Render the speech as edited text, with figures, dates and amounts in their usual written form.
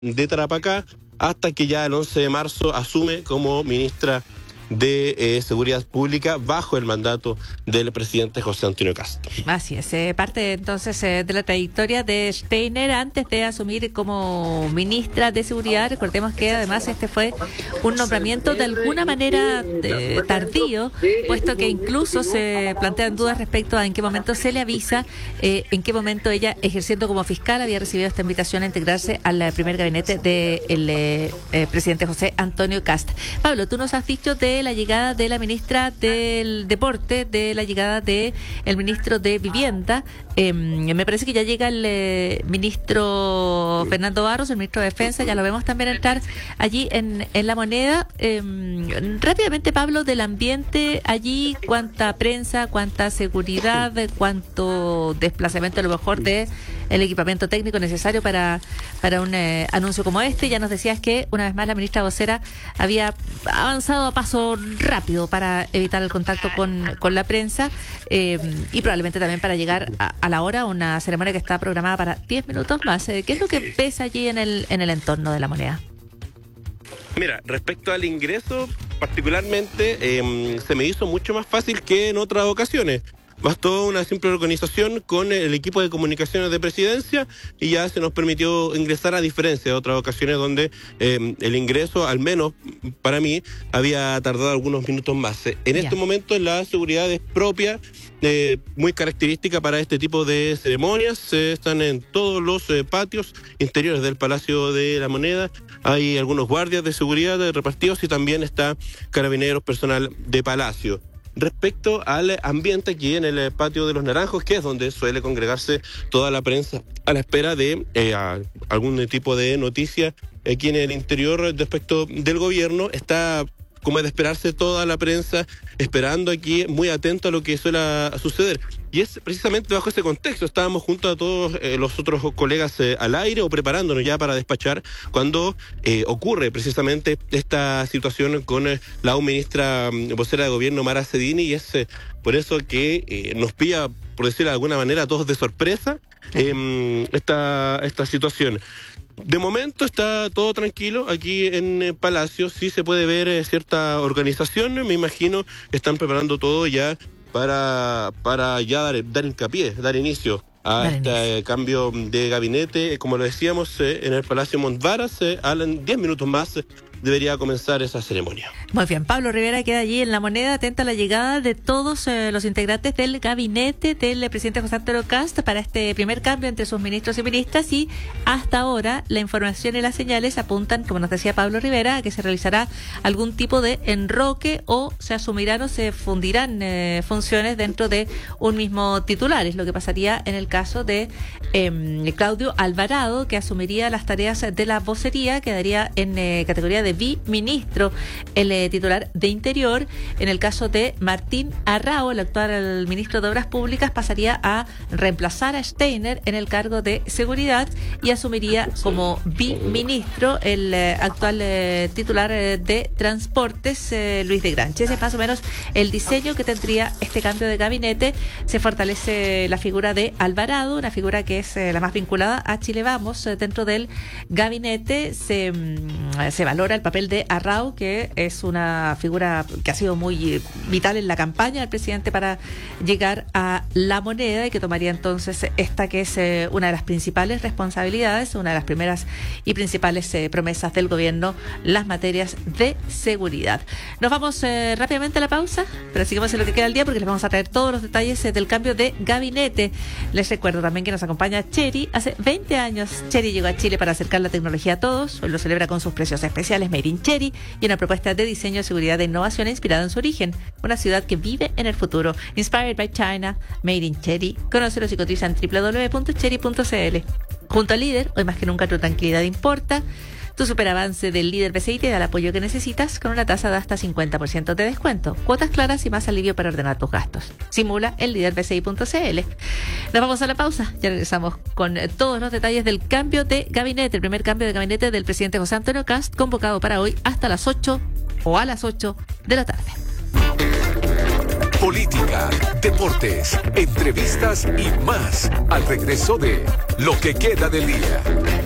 de Tarapacá, hasta que ya el 11 de marzo asume como ministra de Seguridad Pública bajo el mandato del presidente José Antonio Kast. Así es, parte entonces de la trayectoria de Steiner antes de asumir como ministra de Seguridad. Recordemos que además este fue un nombramiento de alguna manera tardío, puesto que incluso se plantean dudas respecto a en qué momento se le avisa, en qué momento ella, ejerciendo como fiscal, había recibido esta invitación a integrarse al primer gabinete del presidente José Antonio Kast. Pablo, tú nos has dicho de la llegada de la ministra del Deporte, de la llegada de el ministro de Vivienda. Me parece que ya llega el ministro Fernando Barros, el ministro de Defensa, ya lo vemos también entrar allí en La Moneda. Rápidamente, Pablo, del ambiente allí, cuánta prensa, cuánta seguridad, cuánto desplazamiento a lo mejor de el equipamiento técnico necesario para un anuncio como este. Ya nos decías que una vez más la ministra vocera había avanzado a paso rápido para evitar el contacto con la prensa y probablemente también para llegar a la hora, una ceremonia que está programada para 10 minutos más. ¿Qué es lo que pesa allí en el entorno de La Moneda? Mira, respecto al ingreso, particularmente, se me hizo mucho más fácil que en otras ocasiones. Bastó una simple organización con el equipo de comunicaciones de Presidencia y ya se nos permitió ingresar, a diferencia de otras ocasiones donde el ingreso, al menos para mí, había tardado algunos minutos más. En este momento la seguridad es propia, muy característica para este tipo de ceremonias. Están en todos los patios interiores del Palacio de La Moneda. Hay algunos guardias de seguridad repartidos y también está carabineros, personal de Palacio. Respecto al ambiente aquí en el patio de los Naranjos, que es donde suele congregarse toda la prensa a la espera de algún tipo de noticia aquí en el interior respecto del gobierno, está, como es de esperarse, toda la prensa esperando aquí, muy atento a lo que suele suceder. Y es precisamente bajo ese contexto, estábamos junto a todos los otros colegas al aire o preparándonos ya para despachar cuando ocurre precisamente esta situación con la ministra vocera de gobierno, Mara Cedini, y es por eso que nos pilla, por decirlo de alguna manera, a todos de sorpresa esta situación. De momento está todo tranquilo aquí en Palacio, sí se puede ver cierta organización, me imagino que están preparando todo ya para ya dar hincapié, dar inicio a este cambio de gabinete. Como lo decíamos, en el Palacio Montvaras, en 10 minutos más debería comenzar esa ceremonia. Muy bien, Pablo Rivera queda allí en La Moneda, atenta a la llegada de todos los integrantes del gabinete del presidente José Antonio Kast para este primer cambio entre sus ministros y ministras, y hasta ahora la información y las señales apuntan, como nos decía Pablo Rivera, a que se realizará algún tipo de enroque o se asumirán o se fundirán funciones dentro de un mismo titular. Es lo que pasaría en el caso de Claudio Alvarado, que asumiría las tareas de la vocería, quedaría en categoría de biministro el titular de Interior. En el caso de Martín Arrao, el actual ministro de Obras Públicas, pasaría a reemplazar a Steiner en el cargo de Seguridad y asumiría como biministro el actual titular de Transportes, Luis de Granche. Ese es más o menos el diseño que tendría este cambio de gabinete. Se fortalece la figura de Alvarado, una figura que es la más vinculada a Chile Vamos. Dentro del gabinete se valora el papel de Arrao, que es una figura que ha sido muy vital en la campaña del presidente para llegar a La Moneda, y que tomaría entonces esta que es una de las principales responsabilidades, una de las primeras y principales promesas del gobierno, las materias de seguridad. Nos vamos rápidamente a la pausa, pero seguimos en lo que queda del día porque les vamos a traer todos los detalles del cambio de gabinete. Les recuerdo también que nos acompaña Chery. Hace 20 años Chery llegó a Chile para acercar la tecnología a todos. Hoy lo celebra con sus precios especiales Made in Chery y una propuesta de diseño, seguridad e innovación inspirada en su origen. Una ciudad que vive en el futuro. Inspired by China, Made in Chery. Conócelos y cotiza en www.chery.cl. Junto al líder, hoy más que nunca tu tranquilidad importa. Tu superavance del líder BCI te da el apoyo que necesitas con una tasa de hasta 50% de descuento, cuotas claras y más alivio para ordenar tus gastos. Simula el líderbci.cl. Nos vamos a la pausa. Ya regresamos con todos los detalles del cambio de gabinete, el primer cambio de gabinete del presidente José Antonio Kast, convocado para hoy hasta las 8 o a las 8 de la tarde. Política, deportes, entrevistas y más al regreso de Lo que queda del día.